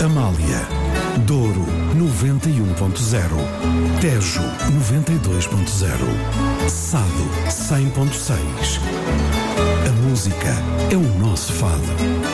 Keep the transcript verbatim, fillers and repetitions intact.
Amália, Douro noventa e um ponto zero, Tejo noventa e dois ponto zero, Sado cem ponto seis. A música é o nosso fado.